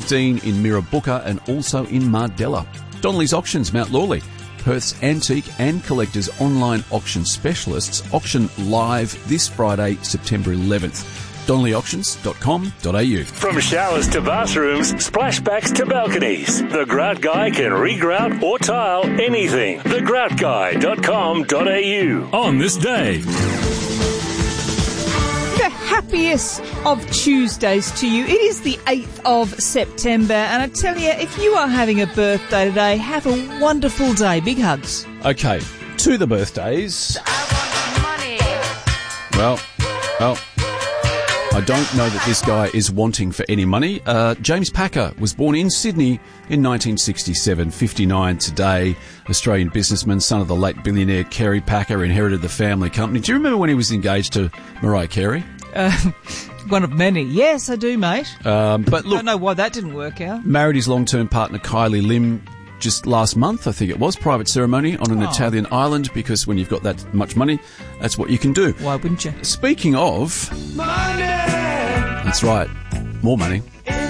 15 in Mirrabooka and also in Mardella. Donnelly's Auctions, Mount Lawley. Perth's antique and collectors online auction specialists auction live this Friday, September 11th. DonnellyAuctions.com.au. From showers to bathrooms, splashbacks to balconies, the Grout Guy can regrout or tile anything. TheGroutGuy.com.au. On this day. The happiest of Tuesdays to you. It is the 8th of September, and I tell you, if you are having a birthday today, have a wonderful day. Big hugs. Okay, to the birthdays. Well, I don't know that this guy is wanting for any money. James Packer was born in Sydney in 1967, 59 today. Australian businessman, son of the late billionaire Kerry Packer, inherited the family company. Do you remember when he was engaged to Mariah Carey? One of many. Yes, I do, mate. But look, I don't know why that didn't work out. Married his long-term partner Kylie Lim just last month, I think it was, private ceremony on an Italian island, because when you've got that much money, that's what you can do. Why wouldn't you? Speaking of... money! That's right, more money.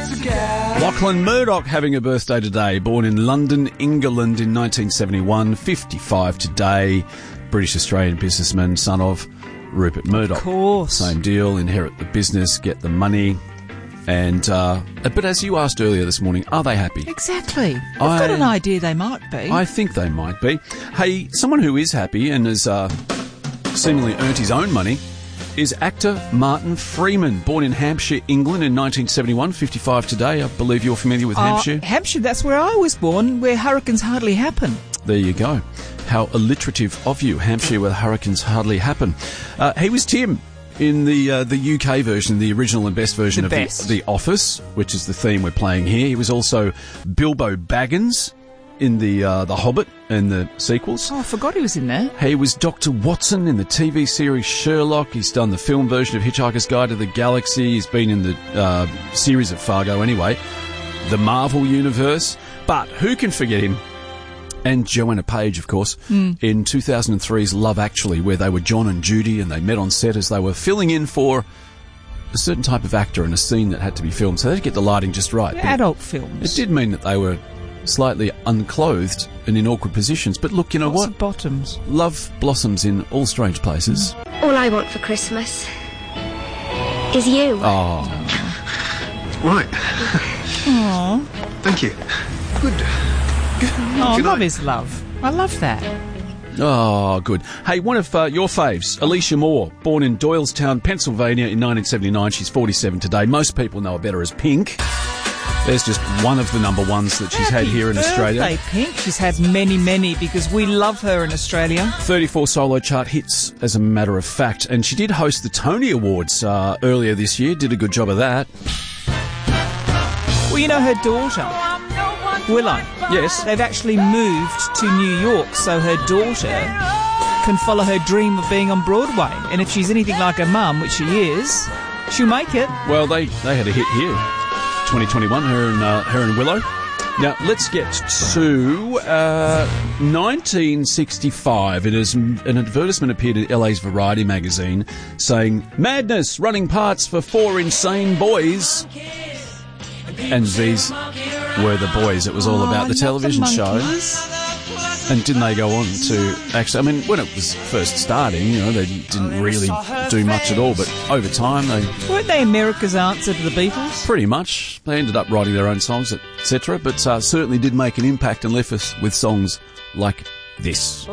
Lachlan Murdoch having a birthday today, born in London, England in 1971, 55 today, British-Australian businessman, son of Rupert Murdoch. Of course. Same deal, inherit the business, get the money. And but as you asked earlier this morning, are they happy? Exactly. I've got an idea they might be. I think they might be. Hey, someone who is happy and has seemingly earned his own money is actor Martin Freeman, born in Hampshire, England in 1971, 55 today. I believe you're familiar with Hampshire. Hampshire, that's where I was born, where hurricanes hardly happen. There you go. How alliterative of you, Hampshire, where hurricanes hardly happen. He was Tim in the UK version, the original and best version of The Office, which is the theme we're playing here. He was also Bilbo Baggins in the Hobbit and the sequels. Oh, I forgot he was in there. He was Dr. Watson in the TV series Sherlock. He's done the film version of Hitchhiker's Guide to the Galaxy. He's been in the series of Fargo anyway. The Marvel Universe. But who can forget him? And Joanna Page, of course, in 2003's Love Actually, where they were John and Judy and they met on set as they were filling in for a certain type of actor in a scene that had to be filmed. So they had to get the lighting just right. Adult films. It did mean that they were slightly unclothed and in awkward positions. But look, you know what? Bottoms. Love blossoms in all strange places. All I want for Christmas is you. Oh. Right. Aww. Thank you. Good. Oh, love is love. I love that. Oh, good. Hey, one of your faves, Alicia Moore, born in Doylestown, Pennsylvania in 1979. She's 47 today. Most people know her better as Pink. There's just one of the number ones that she's had here in Australia. Happy birthday, Pink. She's had many, many, because we love her in Australia. 34 solo chart hits, as a matter of fact. And she did host the Tony Awards earlier this year. Did a good job of that. Well, you know, her daughter, Willow. Yes. They've actually moved to New York so her daughter can follow her dream of being on Broadway. And if she's anything like her mum, which she is, she'll make it. Well, they had a hit here. 2021, her and Willow. Now, let's get to 1965. It is an advertisement appeared in LA's Variety magazine saying, "Madness, running parts for 4 insane boys." And these were the boys. It was all about the television show. And didn't they go on to actually... I mean, when it was first starting, you know, they didn't really do much at all. But over time, they... Weren't they America's answer to the Beatles? Pretty much. They ended up writing their own songs, etc. But certainly did make an impact and left us with songs like this.